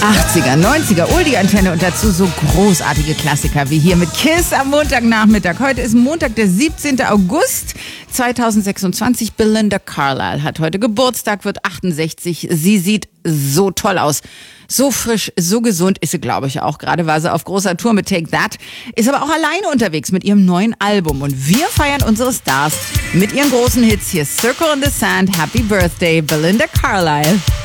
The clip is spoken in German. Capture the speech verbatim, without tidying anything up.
achtziger, neunziger, Oldie-Antenne und dazu so großartige Klassiker wie hier mit Kiss am Montagnachmittag. Heute ist Montag, der siebzehnten August zweitausendsechsundzwanzig. Belinda Carlisle hat heute Geburtstag, wird achtundsechzig. Sie sieht so toll aus. So frisch, so gesund ist sie, glaube ich, auch. Gerade war sie auf großer Tour mit Take That, ist aber auch alleine unterwegs mit ihrem neuen Album. Und wir feiern unsere Stars mit ihren großen Hits. Hier Circle in the Sand, Happy Birthday, Belinda Carlisle.